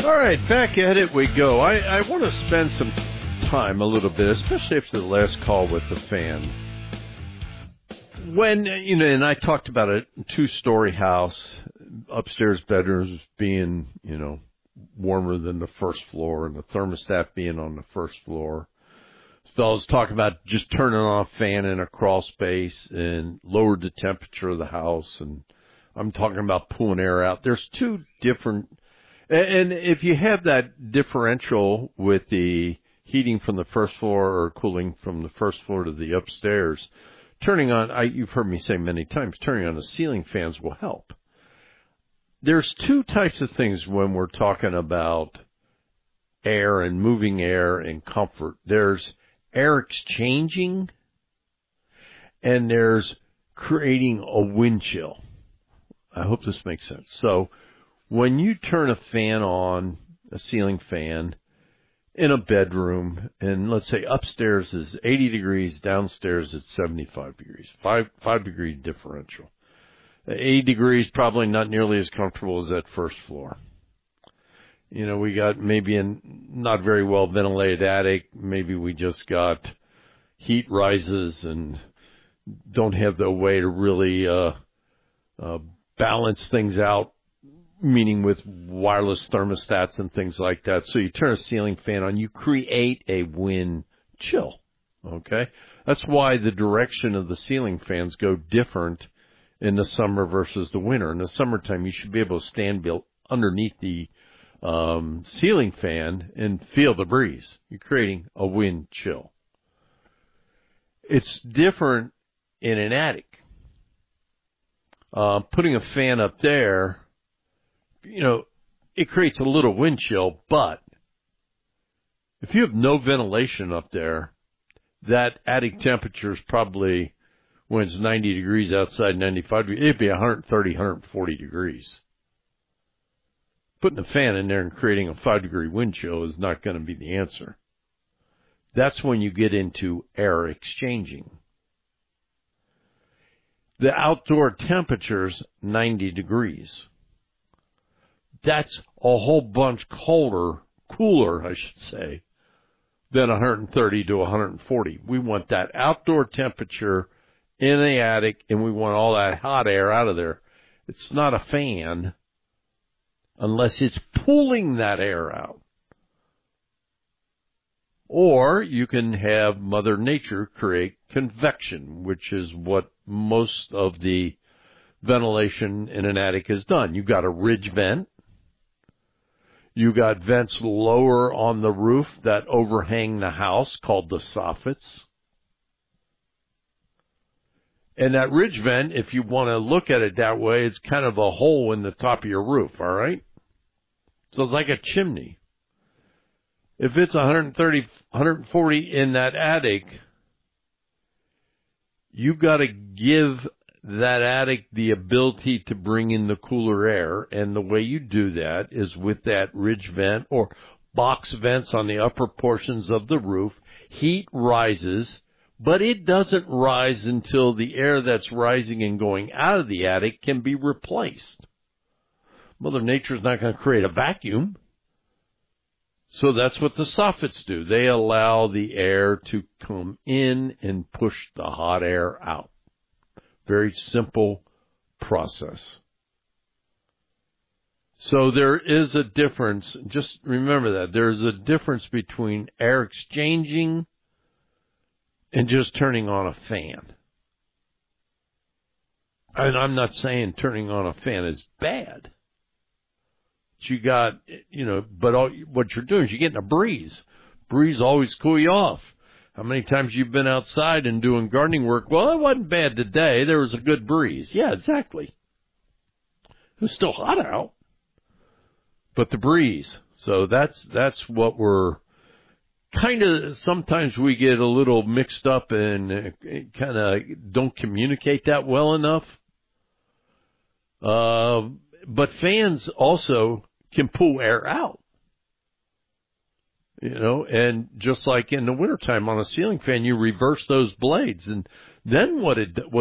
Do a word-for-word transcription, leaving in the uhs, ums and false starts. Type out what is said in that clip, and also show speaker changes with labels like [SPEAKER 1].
[SPEAKER 1] All right, back at it we go. I, I want to spend some time a little bit, especially after the last call with the fan. When, you know, and I talked about a two-story house, upstairs bedrooms being, you know, warmer than the first floor and the thermostat being on the first floor. Fellas talk about just turning on a fan in a crawl space and lowered the temperature of the house. And I'm talking about pulling air out. There's two different, and if you have that differential with the heating from the first floor or cooling from the first floor to the upstairs, turning on, I, you've heard me say many times, turning on the ceiling fans will help. There's two types of things when we're talking about air and moving air and comfort. There's air exchanging, and there's creating a wind chill. I hope this makes sense. So when you turn a fan on, a ceiling fan, in a bedroom, and let's say upstairs is eighty degrees, downstairs it's seventy-five degrees, five, five degree differential. eighty degrees, probably not nearly as comfortable as that first floor. You know, we got maybe a not very well ventilated attic. Maybe we just got heat rises and don't have the way to really uh, uh, balance things out, meaning with wireless thermostats and things like that. So you turn a ceiling fan on, you create a wind chill, okay? That's why the direction of the ceiling fans go different in the summer versus the winter. In the summertime, you should be able to stand built underneath the um, ceiling fan and feel the breeze. You're creating a wind chill. It's different in an attic. Uh, putting a fan up there, you know, it creates a little wind chill, but if you have no ventilation up there, that attic temperature is probably, when it's ninety degrees outside, ninety-five degrees, it'd be one thirty, one forty degrees. Putting a fan in there and creating a five-degree wind chill is not going to be the answer. That's when you get into air exchanging. The outdoor temperature's ninety degrees. That's a whole bunch colder, cooler, I should say, than one thirty to one forty. We want that outdoor temperature in the attic, and we want all that hot air out of there. It's not a fan unless it's pulling that air out. Or you can have Mother Nature create convection, which is what most of the ventilation in an attic is done. You've got a ridge vent. You got vents lower on the roof that overhang the house called the soffits. And that ridge vent, if you want to look at it that way, it's kind of a hole in the top of your roof, all right? So it's like a chimney. If it's one thirty, one forty in that attic, you've got to give that attic the ability to bring in the cooler air, and the way you do that is with that ridge vent or box vents on the upper portions of the roof. Heat rises, but it doesn't rise until the air that's rising and going out of the attic can be replaced. Mother Nature's not going to create a vacuum. So that's what the soffits do. They allow the air to come in and push the hot air out. Very simple process. So there is a difference. Just remember that. There's a difference between air exchanging and just turning on a fan. And I'm not saying turning on a fan is bad. But you got, you know, but all, what you're doing is you're getting a breeze. Breeze always cool you off. How many times you've been outside and doing gardening work? Well, it wasn't bad today. There was a good breeze. Yeah, exactly. It was still hot out, but the breeze. So that's that's what we're kind of, sometimes we get a little mixed up and uh, kind of don't communicate that well enough. Uh, but fans also can pull air out. You know, and just like in the wintertime on a ceiling fan, you reverse those blades. And then what it what